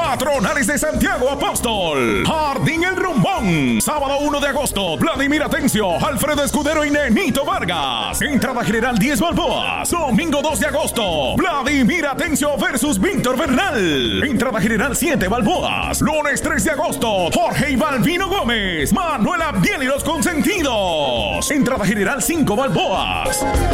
Patronales de Santiago Apóstol. Jardín El Rumbón. Sábado 1 de agosto. Vladimir Atencio, Alfredo Escudero y Nenito Vargas. Entrada general 10 balboas. Domingo 2 de agosto. Vladimir Atencio versus Víctor Bernal. Entrada general 7 balboas. Lunes 3 de agosto. Jorge y Balvino Gómez. Manuela Biel y los Consentidos. Entrada general 5 balboas.